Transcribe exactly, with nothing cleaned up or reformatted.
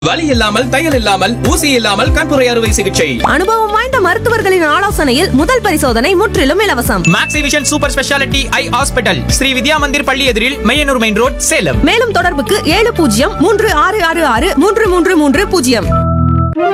வலி இல்லாமல் தையல் இல்லாமல் ஊசி இல்லாமல் கண்புரை அறுவை சிகிச்சை அனுபவம் வாய்ந்த மருத்துவர்களின் ஆலோசனையில் முதல் பரிசோதனை முற்றிலும் இலவசம். மேக்ஸிவிஷன் சூப்பர் ஸ்பெஷாலிட்டி ஐ ஹாஸ்பிட்டல், ஸ்ரீ வித்யா மந்திர் பள்ளி எதிரில் மையனூர் மெயின் ரோட், சேலம். மேலும் தொடர்புக்கு ஏழு பூஜ்ஜியம் மூன்று ஆறு ஆறு ஆறு மூன்று மூன்று மூன்று பூஜ்ஜியம்.